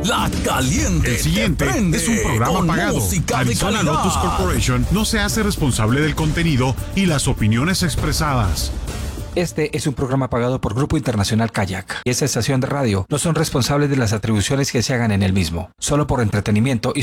La Caliente. El siguiente es un programa pagado. Arizona Lotus Corporation no se hace responsable del contenido y las opiniones expresadas. Este es un programa pagado por Grupo Internacional Kayak y esta estación de radio no son responsables de las atribuciones que se hagan en el mismo, solo por entretenimiento y